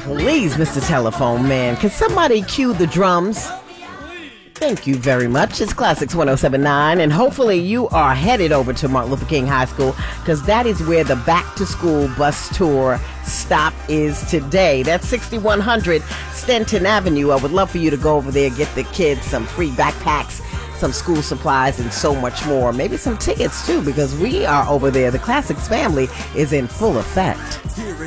Please, Mr. Telephone Man, can somebody cue the drums? Thank you very much. It's Classics 1079, and hopefully you are headed over to Martin Luther King High School, because that is where the Back to School bus tour stop is today. That's 6100 Stenton Avenue. I would love for you to go over there, get the kids some free backpacks, some school supplies, and so much more. Maybe some tickets too, because we are over there. The Classics family is in full effect.